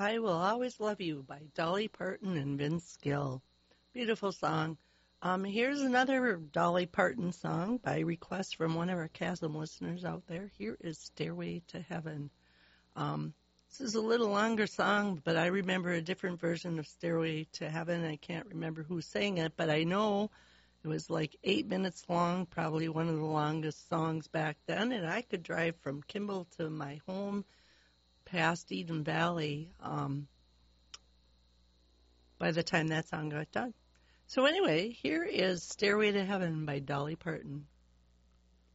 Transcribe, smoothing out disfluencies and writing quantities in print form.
I Will Always Love You by Dolly Parton and Vince Gill. Beautiful song. Here's another Dolly Parton song by request from one of our Chasm listeners out there. Here is Stairway to Heaven. This is a little longer song, but I remember a different version of Stairway to Heaven. I can't remember who sang it, but I know it was like 8 minutes long, probably one of the longest songs back then, and I could drive from Kimball to my home past Eden Valley by the time that song got done. So anyway, here is Stairway to Heaven by Dolly Parton.